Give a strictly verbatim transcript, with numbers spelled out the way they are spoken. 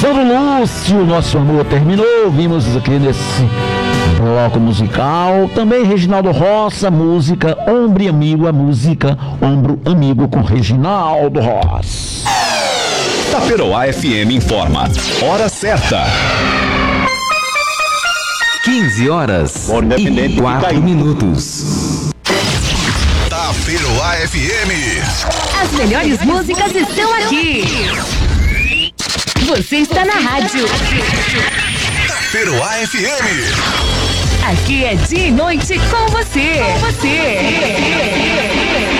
Sandro Lúcio, Nosso Amor Terminou. Vimos aqui nesse bloco musical. Também Reginaldo Roça, música Ombro Amigo, a música Ombro Amigo com Reginaldo Roça. Taperoá F M informa. Hora certa. quinze horas e quatro minutos. Taperoá F M. As melhores músicas estão aqui. Você está na rádio. Taperoá F M. Aqui é dia e noite com você. Com você.